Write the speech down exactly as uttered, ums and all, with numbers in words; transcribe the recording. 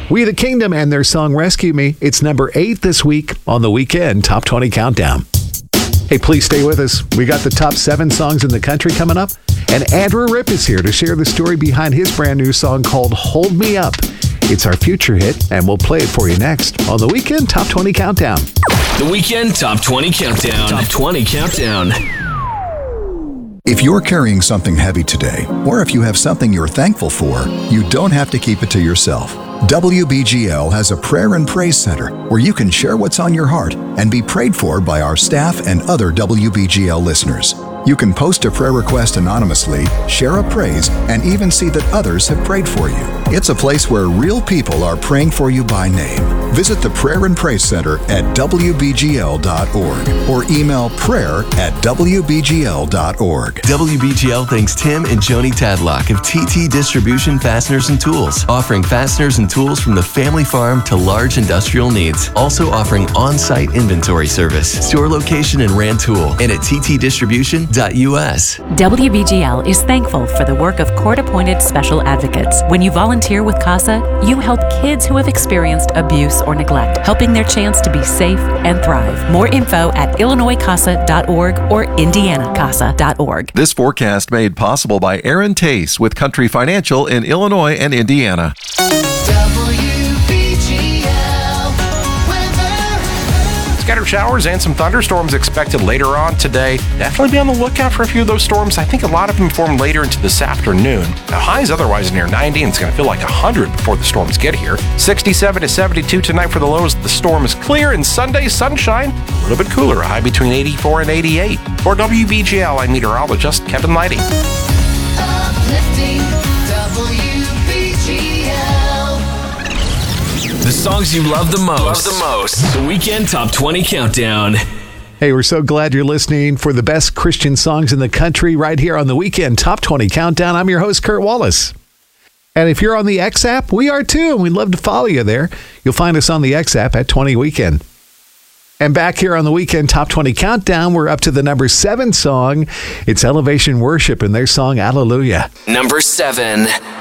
We the Kingdom and their song Rescue Me. It's number eight this week on the Weekend Top twenty Countdown. Hey, please stay with us. We got the top seven songs in the country coming up. And Andrew Ripp is here to share the story behind his brand new song called Hold Me Up. It's our future hit, and we'll play it for you next on the Weekend Top twenty Countdown. The Weekend Top twenty Countdown. Top twenty Countdown. If you're carrying something heavy today, or if you have something you're thankful for, you don't have to keep it to yourself. W B G L has a prayer and praise center where you can share what's on your heart and be prayed for by our staff and other W B G L listeners. You can post a prayer request anonymously, share a praise, and even see that others have prayed for you. It's a place where real people are praying for you by name. Visit the Prayer and Praise Center at W B G L dot org or email prayer at W B G L dot org. W B G L thanks Tim and Joni Tadlock of T T Distribution Fasteners and Tools, offering fasteners and tools from the family farm to large industrial needs. Also offering on-site inventory service. Store location in Rantoul and at T T distribution dot U S. W B G L is thankful for the work of court-appointed special advocates. When you volunteer with CASA, you help kids who have experienced abuse or neglect, helping their chance to be safe and thrive. More info at Illinois Casa dot org or Indiana Casa dot org. This forecast made possible by Aaron Tace with Country Financial in Illinois and Indiana. Scattered showers and some thunderstorms expected later on today. Definitely be on the lookout for a few of those storms. I think a lot of them form later into this afternoon. Now, highs otherwise near ninety, and it's going to feel like one hundred before the storms get here. sixty-seven to seventy-two tonight for the lows. The storm is clear, and Sunday, sunshine. A little bit cooler, a high between eighty-four and eighty-eight. For W B G L, I'm meteorologist Kevin Lighting. Uplifting W B G L. The songs you love the most. Love the most. The Weekend Top twenty Countdown. Hey, we're so glad you're listening for the best Christian songs in the country right here on the Weekend Top twenty Countdown. I'm your host, Kurt Wallace. And if you're on the X app, we are too, and we'd love to follow you there. You'll find us on the X app at twenty Weekend. And back here on the Weekend Top twenty Countdown, we're up to the number seven song. It's Elevation Worship and their song, Hallelujah. Number seven.